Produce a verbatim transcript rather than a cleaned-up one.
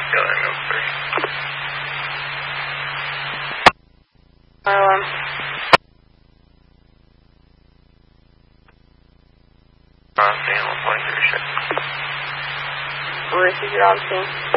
Go ahead, no first. Um, Uh, saying one point three six. where is your on scene?